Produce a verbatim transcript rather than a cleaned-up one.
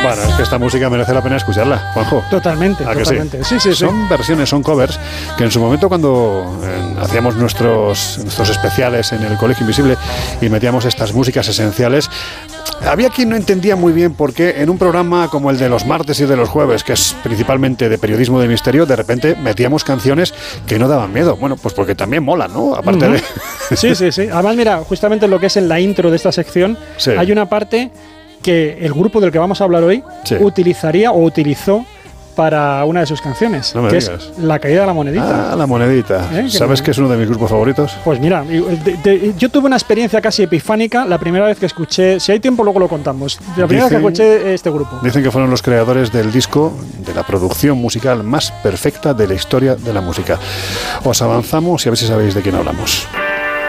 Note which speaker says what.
Speaker 1: Bueno, es que esta música merece la pena escucharla, Juanjo.
Speaker 2: Totalmente, totalmente. Sí, sí, sí.
Speaker 1: Son
Speaker 2: sí.
Speaker 1: versiones, son covers que en su momento cuando eh, hacíamos nuestros, nuestros especiales en el Colegio Invisible y metíamos estas músicas esenciales, había quien no entendía muy bien por qué en un programa como el de los martes y de los jueves, que es principalmente de periodismo de misterio, de repente metíamos canciones que no daban miedo. Bueno, pues porque también molan, ¿no? Aparte uh-huh. de...
Speaker 2: Sí, sí, sí. Además, mira, justamente lo que es en la intro de esta sección, sí. hay una parte que el grupo del que vamos a hablar hoy sí. utilizaría o utilizó para una de sus canciones,
Speaker 1: no me
Speaker 2: que
Speaker 1: digas.
Speaker 2: es La caída de la monedita.
Speaker 1: Ah, La monedita. ¿Eh? ¿Sabes que, que es uno de mis grupos favoritos?
Speaker 2: Pues mira, de, de, yo tuve una experiencia casi epifánica la primera vez que escuché, si hay tiempo luego lo contamos, la primera dicen, vez que escuché este grupo.
Speaker 1: Dicen que fueron los creadores del disco, de la producción musical más perfecta de la historia de la música. Os avanzamos y a ver si sabéis de quién hablamos.